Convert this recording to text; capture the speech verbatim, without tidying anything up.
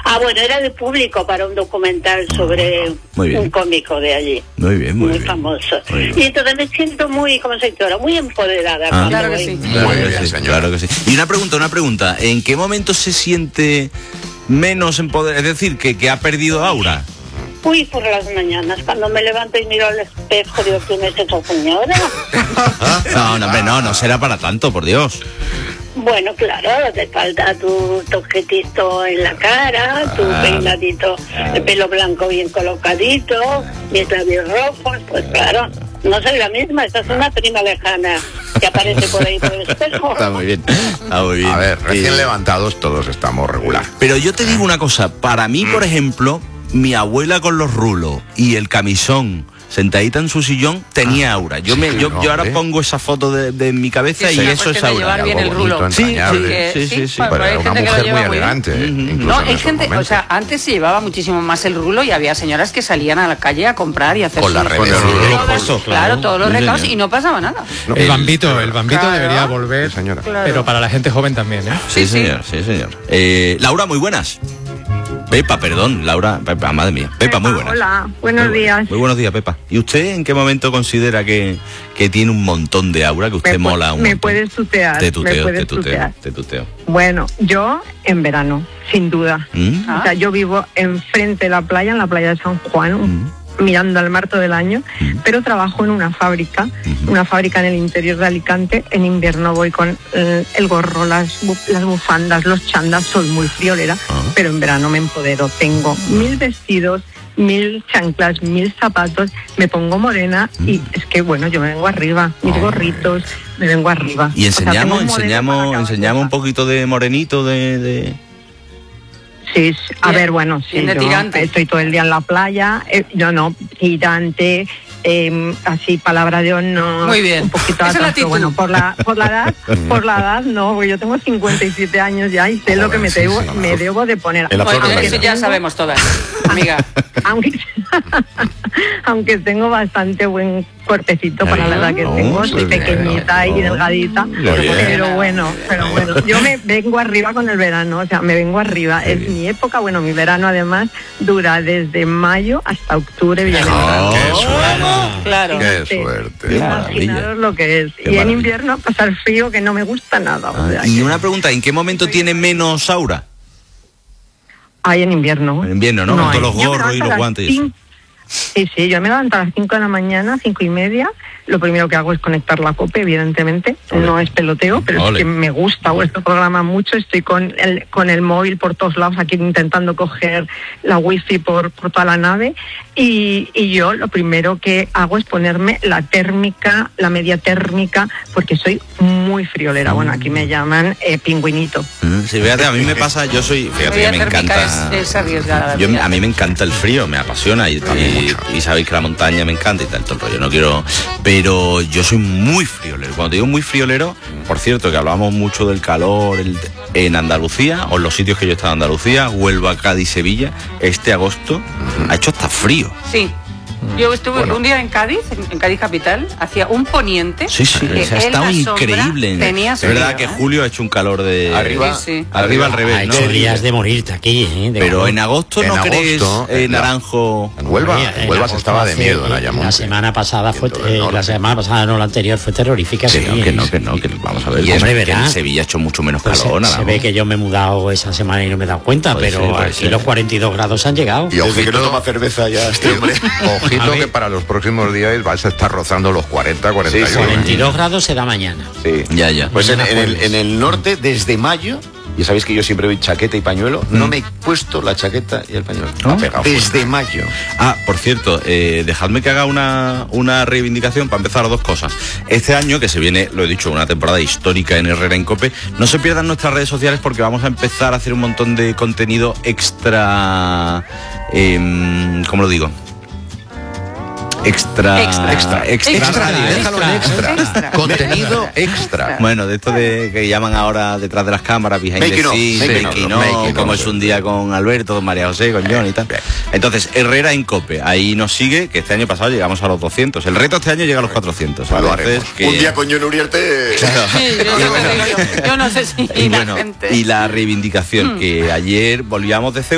Ah, bueno, era de público para un documental sobre un cómico de allí. Muy bien, muy, muy bien. famoso. Muy bien. Y entonces me siento muy, como sectora, muy empoderada. Ah, claro que sí. Claro, Muy que bien, sí, señora. claro que sí. Y una pregunta, una pregunta. ¿En qué momento se siente menos empoderada? Es decir, que, que ha perdido aura. Uy, por las mañanas, cuando me levanto y miro al espejo, digo, ¿quién es esa señora? No, no, hombre, no, no será para tanto, por Dios. Bueno, claro, te falta tu toquetito en la cara, tu Ah. peinadito, el pelo blanco bien colocadito, mis labios rojos, pues claro, no soy la misma, esta es una prima lejana que aparece por ahí por el espejo. Está muy bien, está muy bien. A ver, recién Eh, levantados todos estamos regular. Pero yo te digo una cosa, para mí, por ejemplo, mi abuela con los rulos y el camisón sentadita en su sillón tenía aura. Yo me, yo, yo ahora pongo esa foto de, de mi cabeza Sí, y sí, eso pues es que de aura. llevar bien el Algo bonito, rulo. Sí, entrañable. sí, sí, sí, sí. Bueno, Pero hay era una gente que lo mujer lleva muy muy bien. elegante. incluso No, en hay esos gente, o momentos. sea, antes se llevaba muchísimo más el rulo y había señoras que salían a la calle a comprar y a hacer Con la sus- red de todas- rulo todas- puesto, claro, claro. todos los Sí, recados señor. y no pasaba nada. No, El bambito, el bambito Claro. debería volver, Sí, señora. Claro. pero para la gente joven también, ¿eh? Sí, Sí, sí. señor, sí, señor. Eh, Laura, muy buenas. Pepa, perdón, Laura, Pepa, madre mía. Pepa, muy buenas. Hola, buenos Muy buenas. días. Muy buenos días, Pepa. ¿Y usted en qué momento considera que, que tiene un montón de aura, que usted Me pu- mola un me montón? puedes tutear, Te me tuteo, puedes te tuteo, tutear. te tuteo. Bueno, yo en verano, sin duda. ¿Mm? Ah. O sea, yo vivo enfrente de la playa, en la playa de San Juan, Mm. mirando al mar todo el año, Mm. pero trabajo en una fábrica, Ujú. una fábrica en el interior de Alicante. En invierno voy con eh, el gorro, las, bu- las bufandas, los chandas, soy muy friolera, Ah. pero en verano me empodero. Tengo mil vestidos, mil chanclas, mil zapatos, me pongo morena y Mm. es que, bueno, yo me vengo arriba, mis Oh. gorritos, me vengo arriba. Y O sea, tengo enseñamos, un modelo para enseñamos, cada enseñamos un cosa. poquito de morenito de... de... Sí, sí. a Bien, ver, bueno, sí, bien de yo tirante. estoy todo el día en la playa, eh, yo no, tirante, eh, así palabra de honor, Muy bien. un poquito Esa es la atrás, pero actitud. bueno, por la, por la edad, por la edad no, porque yo tengo cincuenta y siete años ya y sé lo que me sí, debo, sí, me debo de poner. En la flor Bueno, de la eso vida. ya sabemos todas, amiga. aunque, aunque tengo bastante buen cuerpecito para la edad que No, tengo, pues soy bien, pequeñita y no. delgadita, Muy pero, bien. pero bueno, pero bueno, yo me vengo arriba con el verano, o sea, me vengo arriba, Qué es bien. mi época, bueno, mi verano además dura desde mayo hasta octubre, bien. Oh, ¡Qué suerte! Claro. ¡Qué Sí. suerte! Qué maravilla. Imaginaros lo que es. Qué y en maravilla. invierno pasar frío que no me gusta nada. o sea Ah, y que- una pregunta, ¿en qué momento tiene menos aura? Ay, en invierno. En invierno, ¿no? Con hay. todos los Yo me gorros y levanto a los las guantes y eso. cin- Sí, sí, yo me levanto a las cinco de la mañana, cinco y media. Lo primero que hago es conectar la COPE, evidentemente. Ole. No es peloteo, pero Ole. es que me gusta vuestro programa mucho. Estoy con el, con el móvil por todos lados, aquí intentando coger la wifi por, por toda la nave. Y, y yo lo primero que hago es ponerme la térmica, la media térmica, porque soy muy friolera. Bueno, aquí me llaman eh, pingüinito. Mm, Sí, fíjate, a mí me pasa, yo soy, fíjate que Media me térmica encanta. es- es arriesgada, Yo, mira. a mí me encanta el frío, me apasiona y, y, y sabéis que la montaña me encanta y tal, todo el rollo. No quiero, pero yo soy muy friolero. Cuando te digo muy friolero, por cierto, que hablamos mucho del calor el- en Andalucía o en los sitios que yo he estado en Andalucía, Huelva, Cádiz, Sevilla, este agosto ha hecho hasta frío. Sí. Yo estuve Bueno. un día en Cádiz, en, en Cádiz capital, hacía un poniente. Sí, sí, que se ha en estado la sombra increíble. tenía Es verdad frío, que ¿eh? julio ha hecho un calor de Arriba, Sí, sí. arriba al Ha revés, ¿no? hecho días de morirte aquí, ¿eh? De Pero calor. en agosto En no agosto, crees eh, en la- naranjo. En Huelva, María, en Huelva se agosto estaba de hace- miedo en La Ayamonte. semana pasada fue, Viento del eh, norte. la semana pasada, no, la anterior fue terrorífica. Que sí, no, que no, es- que no, que vamos a ver. Y que hombre, en- que en verás. Sevilla ha hecho mucho menos Pues calor, se, se naranjo. ve que yo me he mudado esa semana y no me he dado cuenta, Puede pero ser, puede aquí ser. los cuarenta y dos grados han llegado. Y ojito, cerveza ya este hombre. ojito A ver. que para los próximos días vais a estar rozando los cuarenta, cuarenta y uno. cuarenta y dos grados se da mañana. Sí. Ya, ya. Pues en, Mañana en el, jueves. en el norte, desde mayo, ya sabéis que yo siempre voy chaqueta y pañuelo, no me he puesto la chaqueta y el pañuelo. ¿No? Desde mayo. Ah, por cierto, eh, dejadme que haga una, una reivindicación para empezar dos cosas. Este año, que se viene, lo he dicho, una temporada histórica en Herrera en Cope, no se pierdan nuestras redes sociales porque vamos a empezar a hacer un montón de contenido extra... Eh, ¿Cómo lo digo? Extra... Extra. Extra. Extra, Extra. radio, ¿eh? Déjalo en extra. Extra. Contenido extra. Bueno, de esto de que llaman ahora detrás de las cámaras, behind Making the of, scenes, making making of, of, making como of, es un sí. día con Alberto, con María José, con John y tal. Entonces, Herrera en Cope, ahí nos sigue, que este año pasado llegamos a los doscientos. El reto este año llega a los cuatrocientos. Lo Entonces, haremos. que- Un día con John Uriarte. Claro. Sí, yo, Y yo- bueno, yo- yo no sé si y la bueno, gente... y la reivindicación, que ayer volvíamos de Ceuta.